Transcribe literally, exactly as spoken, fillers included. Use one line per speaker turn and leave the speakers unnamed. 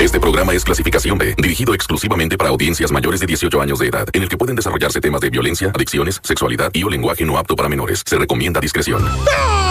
Este programa es clasificación B, dirigido exclusivamente para audiencias mayores de dieciocho años de edad, en el que pueden desarrollarse temas de violencia, adicciones, sexualidad y o lenguaje no apto para menores. Se recomienda discreción.